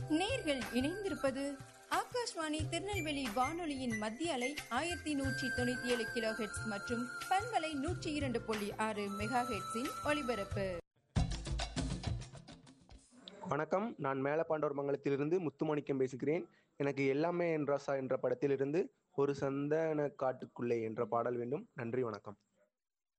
நேர்கள் இணைந்திருப்பது ஆகாஷ்வாணி திருநெல்வேலி வானொலியின் மத்திய அலை 1197 கிலோ ஹெர்ட்ஸ் மற்றும் பண்பலை 102.6 மெகா ஹெர்ட்ஸின் ஒலிபரப்பு. வணக்கம், நான் மேலப்பாண்டவர் மங்கலத்திலிருந்து முத்துமாணிக்கம் பேசுகிறேன். எனக்கு எல்லாமே என் ராசா என்ற படத்திலிருந்து ஒரு சந்தன காட்டுக்குள்ளே என்ற பாடல் வேண்டும். நன்றி, வணக்கம்.